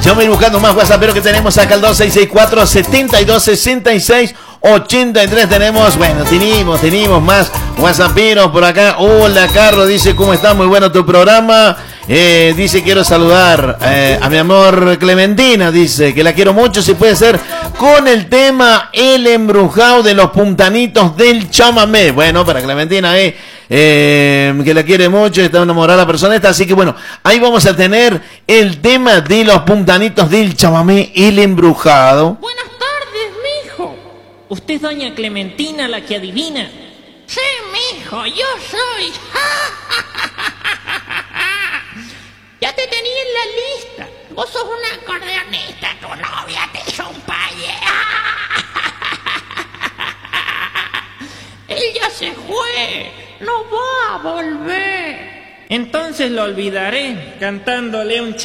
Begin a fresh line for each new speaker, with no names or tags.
Yo voy buscando más WhatsApp, pero que tenemos acá el 2664-7266-83. Tenemos, bueno, tenemos más WhatsAppinos por acá. Hola, Carlos, dice, ¿cómo está? Muy bueno tu programa. Dice, quiero saludar a mi amor Clementina, dice, que la quiero mucho, si puede ser, con el tema El Embrujado de los Puntanitos del Chamamé. Bueno, para Clementina, que la quiere mucho, está enamorada la persona esta, así que bueno, ahí vamos a tener el tema de los Puntanitos del Chamamé, El Embrujado.
Buenas tardes, mijo. ¿Usted es doña Clementina, la que adivina? Sí, mijo, yo soy. Ya te tenía en la lista. Vos sos un acordeonista, tu novia te hizo un paye. Él ya se fue, no va a volver. Entonces lo olvidaré cantándole un